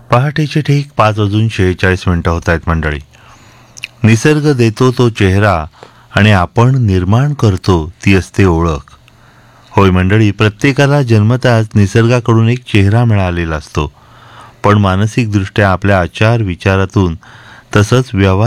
पहाटेचे ठीक 5:46 होत आहेत मंडळी. निसर्ग देतो तो चेहरा आणि आपण निर्माण करतो ती असते ओळख. होय मंडळी, प्रत्येकाला जन्मताच निसर्गाकडून एक चेहरा मिळालेला असतो, पण मानसिकदृष्ट्या आपल्या आचार विचारातून तसंच व्यवहार